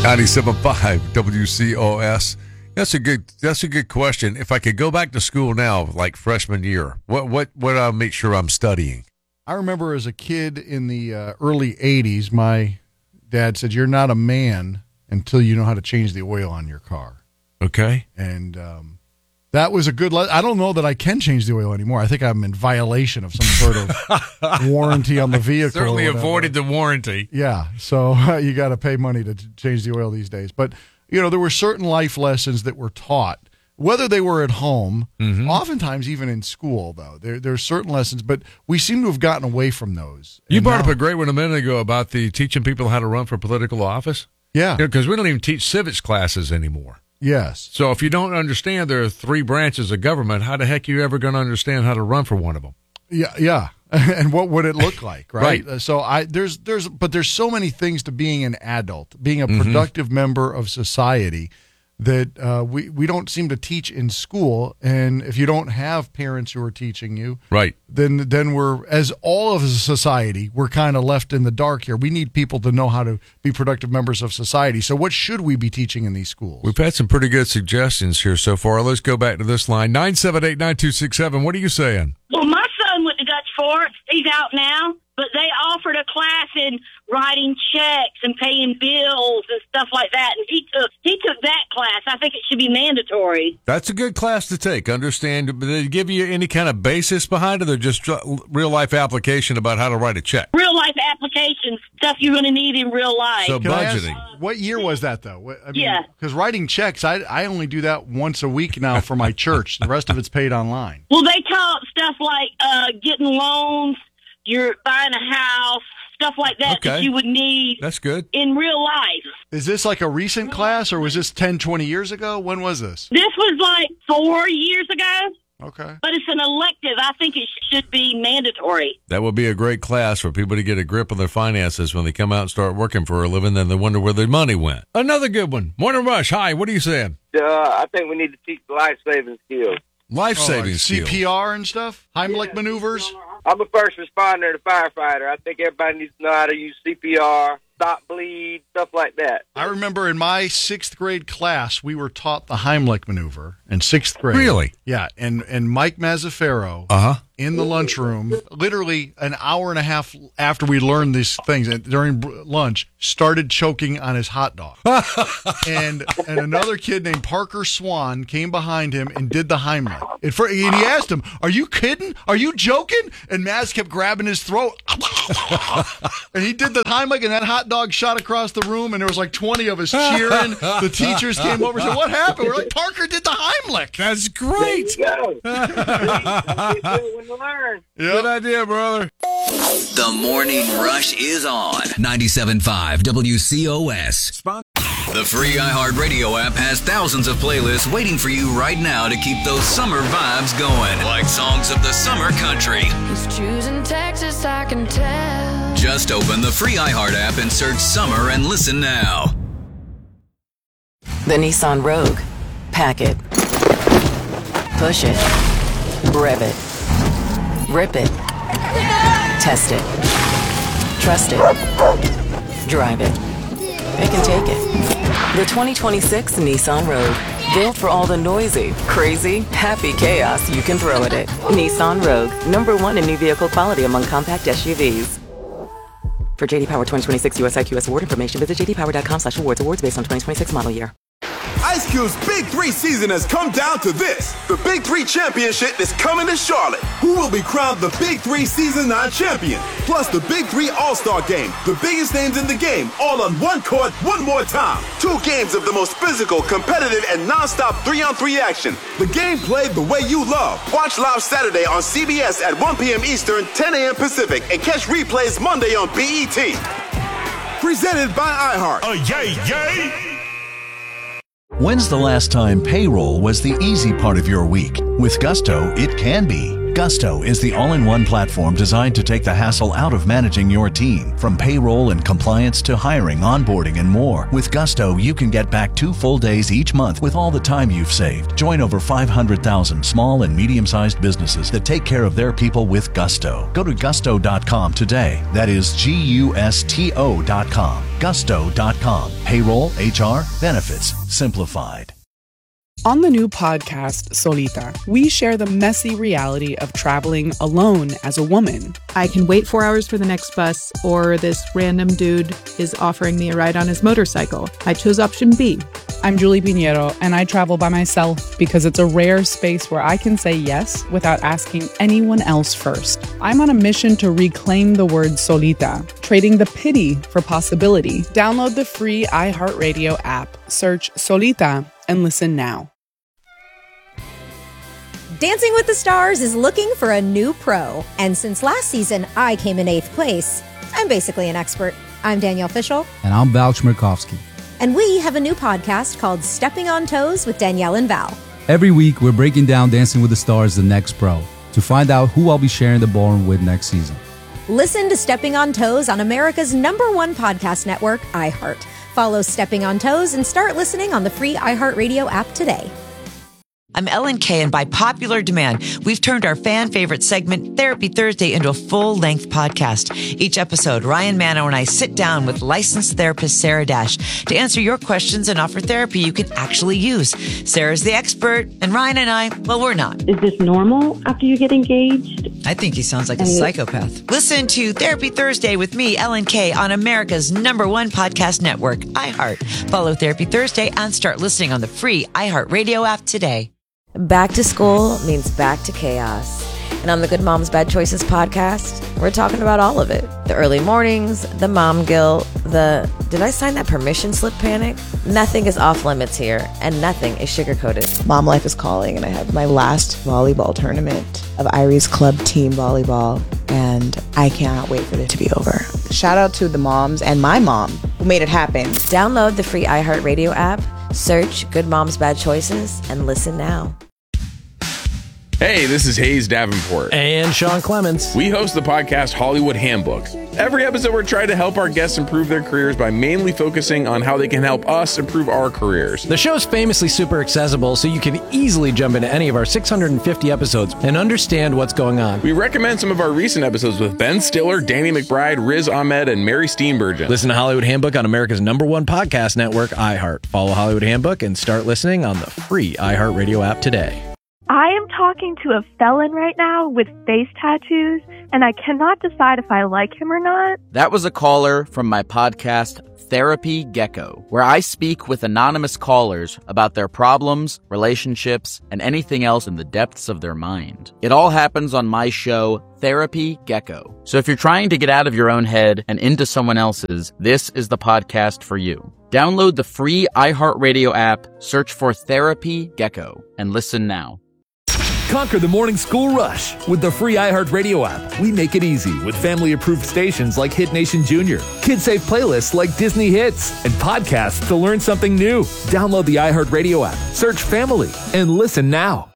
97.5 WCOS. That's a good question. If I could go back to school now, like freshman year, what I'll make sure I'm studying? I remember as a kid in the early 80s, my dad said, "You're not a man until you know how to change the oil on your car." Okay. And that was a good I don't know that I can change the oil anymore. I think I'm in violation of some sort of warranty on the vehicle. Certainly avoided the warranty. Yeah, so you got to pay money to change the oil these days. But, there were certain life lessons that were taught, whether they were at home, oftentimes even in school, though. There are certain lessons, but we seem to have gotten away from those. You brought up a great one a minute ago about the teaching people how to run for political office. Yeah. Because we don't even teach civics classes anymore. Yes. So if you don't understand there are three branches of government, how the heck are you ever going to understand how to run for one of them? Yeah. And what would it look like, right? Right. So there's so many things to being an adult, being a productive member of society that we don't seem to teach in school. And if you don't have parents who are teaching you, right, then we're, as all of a society, we're kind of left in the dark here. We need people to know how to be productive members of society. So what should we be teaching in these schools? We've had some pretty good suggestions here so far. Let's go back to this line, 978-9267. What are you saying? Well, my son went to Dutch Fork. He's out now. But they offered a class in writing checks and paying bills and stuff like that. And he took that class. I think it should be mandatory. That's a good class to take. Understand? Did they give you any kind of basis behind it, or just real life application about how to write a check? Real life applications, stuff you're going to need in real life. So budgeting. What year was that, though? Yeah. Because writing checks, I only do that once a week now for my church. The rest of it's paid online. Well, they taught stuff like getting loans. You're buying a house, stuff like that that you would need. That's good. In real life. Is this like a recent class, or was this 10, 20 years ago? When was this? This was like 4 years ago. Okay. But it's an elective. I think it should be mandatory. That would be a great class for people to get a grip on their finances when they come out and start working for a living, then they wonder where their money went. Another good one. Morning Rush, hi, what are you saying? I think we need to teach life-saving skills. Life-saving skills. CPR and stuff? Heimlich maneuvers? I'm a first responder and a firefighter. I think everybody needs to know how to use CPR, stop bleed, stuff like that. I remember in my 6th grade class, we were taught the Heimlich maneuver in 6th grade. Really? Yeah, and Mike Mazzaferro in the lunchroom, literally an hour and a half after we learned these things, during lunch, started choking on his hot dog. and another kid named Parker Swan came behind him and did the Heimlich. And he asked him, "Are you kidding? Are you joking?" And Maz kept grabbing his throat. And he did the Heimlich, and that hot dog shot across the room, and there was like 20 of us cheering. The teachers came over and said, "What happened?" We're like, "Parker did the Heimlich." That's great. Learn. Yep. Good idea, brother. The Morning Rush is on 97.5 WCOS. The free iHeartRadio app has thousands of playlists waiting for you right now to keep those summer vibes going, like songs of the summer country. He's choosing Texas, I can tell. Just open the free iHeart app and search summer and listen now. The Nissan Rogue. Pack it. Push it. Rev it. Rip it. Test it. Trust it. Drive it. It can take it. The 2026 Nissan Rogue. Built for all the noisy, crazy, happy chaos you can throw at it. Nissan Rogue. #1 in new vehicle quality among compact SUVs. For JD Power 2026 US IQS award information, visit jdpower.com/awards. Awards based on 2026 model year. Ice Cube's Big 3 season has come down to this. The Big 3 Championship is coming to Charlotte. Who will be crowned the Big 3 Season 9 champion? Plus the Big 3 All-Star Game. The biggest names in the game, all on one court, one more time. 2 games of the most physical, competitive, and non-stop 3-on-3 action. The game played the way you love. Watch live Saturday on CBS at 1 p.m. Eastern, 10 a.m. Pacific, and catch replays Monday on BET. Presented by iHeart. Yay! When's the last time payroll was the easy part of your week? With Gusto, it can be. Gusto is the all-in-one platform designed to take the hassle out of managing your team. From payroll and compliance to hiring, onboarding, and more. With Gusto, you can get back 2 full days each month with all the time you've saved. Join over 500,000 small and medium-sized businesses that take care of their people with Gusto. Go to gusto.com today. That is Gusto.com. Gusto.com. Payroll, HR, benefits, simplified. On the new podcast, Solita, we share the messy reality of traveling alone as a woman. I can wait 4 hours for the next bus, or this random dude is offering me a ride on his motorcycle. I chose option B. I'm Julie Pinheiro, and I travel by myself because it's a rare space where I can say yes without asking anyone else first. I'm on a mission to reclaim the word solita, trading the pity for possibility. Download the free iHeartRadio app, search Solita, and listen now. Dancing with the Stars is looking for a new pro. And since last season, I came in 8th place. I'm basically an expert. I'm Danielle Fishel. And I'm Val Chmerkovsky. And we have a new podcast called Stepping on Toes with Danielle and Val. Every week, we're breaking down Dancing with the Stars, the next pro, to find out who I'll be sharing the ballroom with next season. Listen to Stepping on Toes on America's #1 podcast network, iHeart. Follow Stepping on Toes and start listening on the free iHeartRadio app today. I'm Ellen Kay, and by popular demand, we've turned our fan favorite segment, Therapy Thursday, into a full-length podcast. Each episode, Ryan Manno and I sit down with licensed therapist Sarah Dash to answer your questions and offer therapy you can actually use. Sarah's the expert, and Ryan and I, well, we're not. Is this normal after you get engaged? I think he sounds like a psychopath. Listen to Therapy Thursday with me, Ellen Kay, on America's #1 podcast network, iHeart. Follow Therapy Thursday and start listening on the free iHeartRadio app today. Back to school means back to chaos. And on the Good Moms Bad Choices podcast, we're talking about all of it. The early mornings, the mom guilt, the did I sign that permission slip panic? Nothing is off limits here, and nothing is sugar-coated. Mom life is calling, and I have my last volleyball tournament of Irie's club team volleyball, and I cannot wait for it to be over. Shout out to the moms and my mom who made it happen. Download the free iHeartRadio app, search Good Moms Bad Choices, and listen now. Hey, this is Hayes Davenport. And Sean Clements. We host the podcast Hollywood Handbook. Every episode, we're trying to help our guests improve their careers by mainly focusing on how they can help us improve our careers. The show's famously super accessible, so you can easily jump into any of our 650 episodes and understand what's going on. We recommend some of our recent episodes with Ben Stiller, Danny McBride, Riz Ahmed, and Mary Steenburgen. Listen to Hollywood Handbook on America's #1 podcast network, iHeart. Follow Hollywood Handbook and start listening on the free iHeartRadio app today. I am talking to a felon right now with face tattoos, and I cannot decide if I like him or not. That was a caller from my podcast, Therapy Gecko, where I speak with anonymous callers about their problems, relationships, and anything else in the depths of their mind. It all happens on my show, Therapy Gecko. So if you're trying to get out of your own head and into someone else's, this is the podcast for you. Download the free iHeartRadio app, search for Therapy Gecko, and listen now. Conquer the morning school rush with the free iHeartRadio app. We make it easy with family-approved stations like Hit Nation Junior, kid-safe playlists like Disney Hits, and podcasts to learn something new. Download the iHeartRadio app, search Family, and listen now.